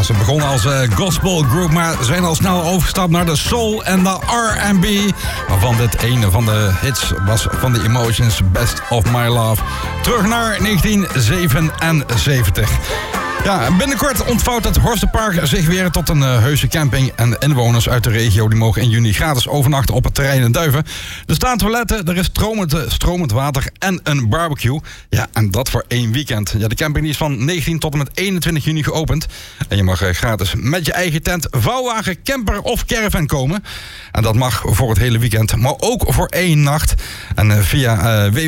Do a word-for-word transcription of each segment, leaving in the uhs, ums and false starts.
Ja, ze begonnen als uh, gospel group, maar zijn al snel overgestapt naar de soul en de R en B. Waarvan dit een van de hits was van The Emotions, Best of My Love. Terug naar negentien zevenenzeventig. Ja, binnenkort ontvouwt het Horstenpark zich weer tot een uh, heuse camping. En inwoners uit de regio die mogen in juni gratis overnachten op het terrein in Duiven. Er staan toiletten, er is stromend, stromend water en een barbecue. Ja, en dat voor één weekend. Ja, de camping is van negentien tot en met eenentwintig juni geopend. En je mag uh, gratis met je eigen tent, vouwwagen, camper of caravan komen. En dat mag voor het hele weekend, maar ook voor één nacht. En uh, via uh,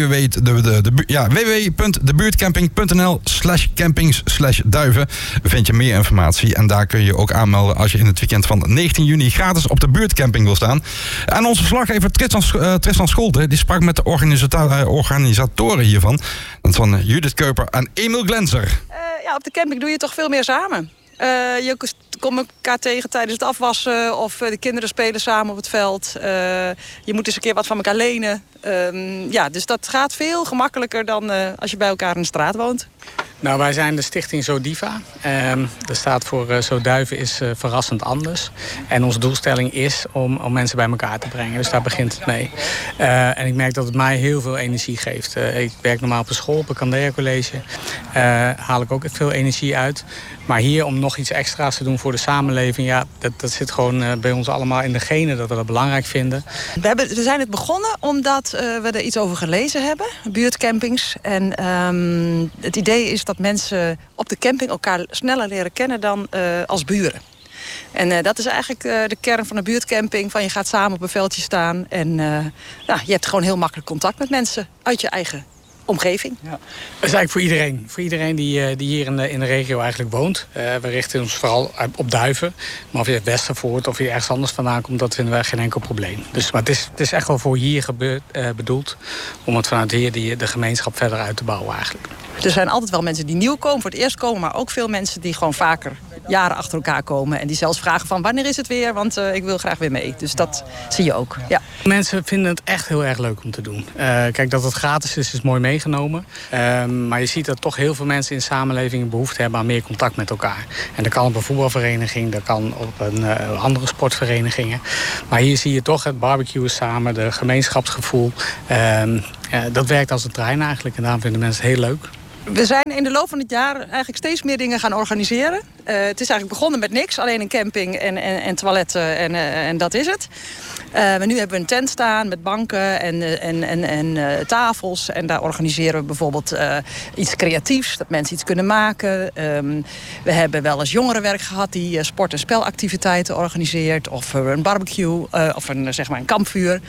www punt de buurtcamping punt n l slash campings slash Duiven vind je meer informatie. En daar kun je ook aanmelden als je in het weekend van negentien juni gratis op de buurtcamping wil staan. En onze verslaggever Tristan, uh, Tristan Scholte, die sprak met de organisata- uh, organisatoren hiervan. Dat is van Judith Keuper en Emiel Glenser. Uh, ja, op de camping doe je toch veel meer samen. Uh, je komt elkaar tegen tijdens het afwassen of uh, de kinderen spelen samen op het veld. Uh, je moet eens een keer wat van elkaar lenen. Uh, ja, dus dat gaat veel gemakkelijker dan uh, als je bij elkaar in de straat woont. Nou, wij zijn de stichting Zodiva. Um, dat staat voor uh, Zo Duiven is uh, verrassend anders. En onze doelstelling is om, om mensen bij elkaar te brengen. Dus daar begint het mee. Uh, en ik merk dat het mij heel veel energie geeft. Uh, ik werk normaal op een school, op een Candea College. Uh, haal ik ook veel energie uit. Maar hier om nog iets extra's te doen voor de samenleving... ja, dat, dat zit gewoon uh, bij ons allemaal in de genen dat we dat belangrijk vinden. We, hebben, we zijn het begonnen omdat uh, we er iets over gelezen hebben. Buurtcampings. En um, het idee is dat mensen op de camping elkaar sneller leren kennen dan uh, als buren. En uh, dat is eigenlijk uh, de kern van een buurtcamping. Van je gaat samen op een veldje staan. En uh, nou, je hebt gewoon heel makkelijk contact met mensen uit je eigen omgeving. Ja. Dat is eigenlijk voor iedereen. Voor iedereen die, die hier in de, in de regio eigenlijk woont. Uh, we richten ons vooral op Duiven. Maar of je uit Westervoort of je ergens anders vandaan komt... dat vinden wij geen enkel probleem. Dus, maar het is, het is echt wel voor hier gebeurd, uh, bedoeld... om het vanuit hier die, de gemeenschap verder uit te bouwen eigenlijk. Er zijn altijd wel mensen die nieuw komen, voor het eerst komen... maar ook veel mensen die gewoon vaker jaren achter elkaar komen... en die zelfs vragen van wanneer is het weer, want uh, ik wil graag weer mee. Dus dat zie je ook, ja. Mensen vinden het echt heel erg leuk om te doen. Uh, kijk, dat het gratis is, is mooi meegenomen. Uh, maar je ziet dat toch heel veel mensen in de samenleving... behoefte hebben aan meer contact met elkaar. En dat kan op een voetbalvereniging, dat kan op een, uh, andere sportverenigingen. Maar hier zie je toch het barbecuen samen, de gemeenschapsgevoel. Uh, uh, dat werkt als een trein eigenlijk en daarom vinden mensen het heel leuk. We zijn in de loop van het jaar eigenlijk steeds meer dingen gaan organiseren. Uh, het is eigenlijk begonnen met niks. Alleen een camping en, en, en toiletten en, uh, en dat is het. Uh, maar nu hebben we een tent staan met banken en, uh, en, en, en uh, tafels. En daar organiseren we bijvoorbeeld uh, iets creatiefs. Dat mensen iets kunnen maken. Um, we hebben wel eens jongerenwerk gehad die uh, sport- en spelactiviteiten organiseert. Of uh, een barbecue uh, of een, zeg maar een kampvuur. Um,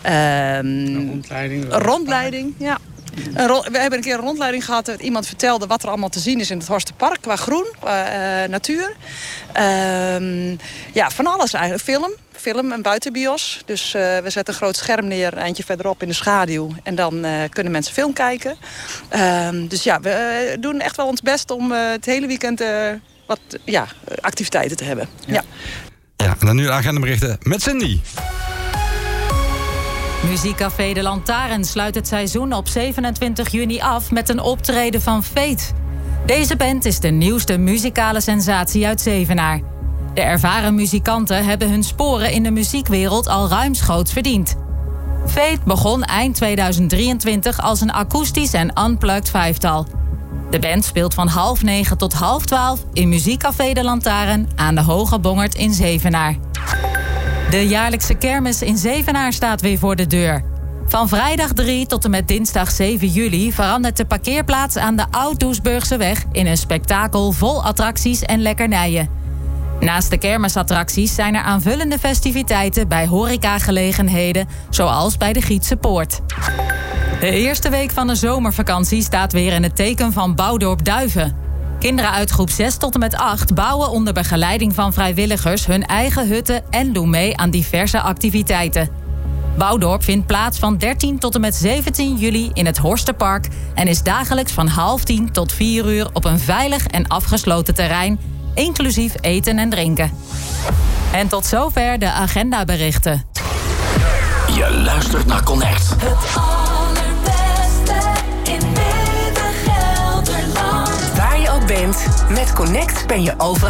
een rondleiding. Een rondleiding, ja. Een ro- we hebben een keer een rondleiding gehad dat iemand vertelde wat er allemaal te zien is in het Horstenpark qua groen, qua uh, natuur. Um, ja, van alles eigenlijk. Film, film en buitenbios. Dus uh, we zetten een groot scherm neer, een eindje verderop in de schaduw. En dan uh, kunnen mensen film kijken. Um, dus ja, we uh, doen echt wel ons best om uh, het hele weekend uh, wat ja, activiteiten te hebben. Ja. Ja. Ja, en dan nu de agendaberichten met Cindy. Muziekcafé De Lantaarn sluit het seizoen op zevenentwintig juni af met een optreden van Fate. Deze band is de nieuwste muzikale sensatie uit Zevenaar. De ervaren muzikanten hebben hun sporen in de muziekwereld al ruimschoots verdiend. Fate begon eind tweeduizend drieëntwintig als een akoestisch en unplugged vijftal. De band speelt van half negen tot half twaalf in Muziekcafé De Lantaarn aan de Hoge Bongerd in Zevenaar. De jaarlijkse kermis in Zevenaar staat weer voor de deur. Van vrijdag drie tot en met dinsdag zeven juli verandert de parkeerplaats aan de Oud-Doesburgseweg in een spektakel vol attracties en lekkernijen. Naast de kermisattracties zijn er aanvullende festiviteiten bij horecagelegenheden, zoals bij de Gietse Poort. De eerste week van de zomervakantie staat weer in het teken van Bouwdorp Duiven. Kinderen uit groep zes tot en met acht bouwen onder begeleiding van vrijwilligers hun eigen hutten en doen mee aan diverse activiteiten. Bouwdorp vindt plaats van dertien tot en met zeventien juli in het Horstenpark en is dagelijks van half tien tot vier uur op een veilig en afgesloten terrein, inclusief eten en drinken. En tot zover de agendaberichten. Je luistert naar Connect. Het allerbeste in Midden-Gelderland. Waar je ook bent, met Connect ben je overal.